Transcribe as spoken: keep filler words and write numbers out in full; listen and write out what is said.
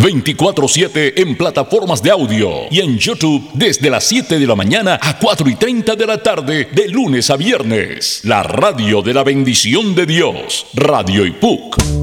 veinticuatro siete en plataformas de audio y en YouTube desde las siete de la mañana a cuatro y treinta de la tarde de lunes a viernes. La radio de la bendición de Dios, Radio I P U C.